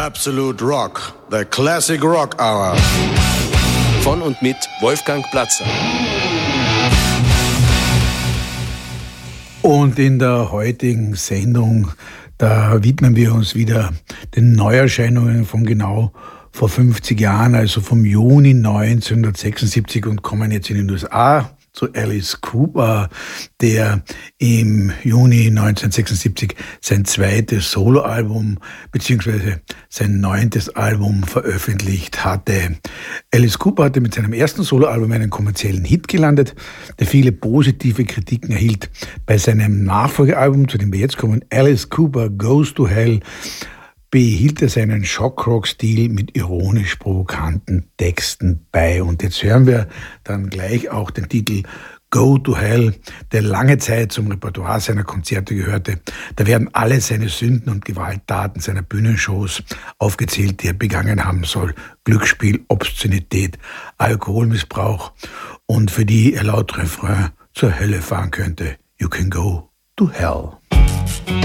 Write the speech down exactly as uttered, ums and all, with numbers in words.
Absolute Rock, the Classic Rock Hour. Von und mit Wolfgang Platzer. Und in der heutigen Sendung, da widmen wir uns wieder den Neuerscheinungen von genau vor fünfzig Jahren, also vom Juni neunzehnhundertsechsundsiebzig, und kommen jetzt in den U S A zu Alice Cooper, der im Juni neunzehnhundertsechsundsiebzig sein zweites Soloalbum bzw. sein neuntes Album veröffentlicht hatte. Alice Cooper hatte mit seinem ersten Soloalbum einen kommerziellen Hit gelandet, der viele positive Kritiken erhielt. Bei seinem Nachfolgealbum, zu dem wir jetzt kommen, Alice Cooper Goes to Hell, behielt er seinen Shockrock-Stil mit ironisch provokanten Texten bei. Und jetzt hören wir dann gleich auch den Titel Go to Hell, der lange Zeit zum Repertoire seiner Konzerte gehörte. Da werden alle seine Sünden und Gewalttaten seiner Bühnenshows aufgezählt, die er begangen haben soll. Glücksspiel, Obszönität, Alkoholmissbrauch und für die er laut Refrain zur Hölle fahren könnte. You can go to hell.